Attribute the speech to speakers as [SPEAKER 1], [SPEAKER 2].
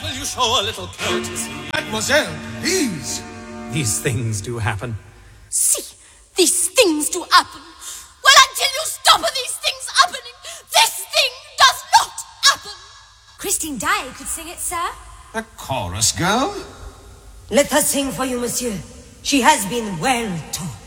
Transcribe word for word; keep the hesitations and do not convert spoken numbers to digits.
[SPEAKER 1] will you show a little courtesy?
[SPEAKER 2] Mademoiselle, please.
[SPEAKER 3] These things do happen.
[SPEAKER 4] See, these things do happen. Well, until you stop these things happening, this thing does not happen.
[SPEAKER 5] Christine Daae could sing it, sir.
[SPEAKER 2] A chorus girl?
[SPEAKER 6] Let her sing for you, monsieur. She has been well taught.